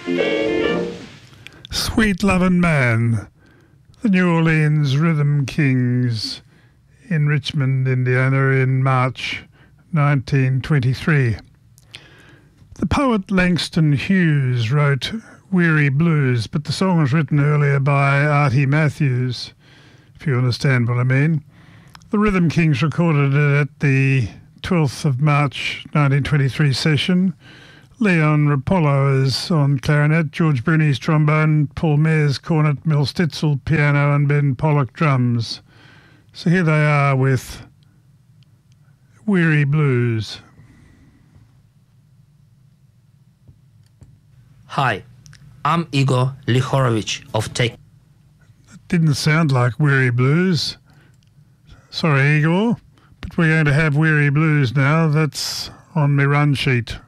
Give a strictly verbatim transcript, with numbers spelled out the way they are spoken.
Sweet Lovin' Man, the New Orleans Rhythm Kings in Richmond, Indiana in March nineteen twenty-three. The poet Langston Hughes wrote Weary Blues, but the song was written earlier by Artie Matthews, if you understand what I mean. The Rhythm Kings recorded it at the twelfth of March nineteen twenty-three session. Leon Rapallo is on clarinet, George Bruni's trombone, Paul Mayer's cornet, Mel Stitzel piano and Ben Pollock drums. So here they are with Weary Blues. Hi, I'm Igor Lihorovich of Tech. That didn't sound like Weary Blues. Sorry, Igor, but we're going to have Weary Blues now. That's on my run sheet.